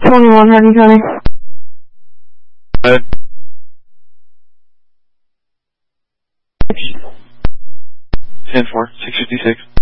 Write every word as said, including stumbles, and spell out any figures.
twenty-one, Hardin County. Good. ten four, six fifty-six.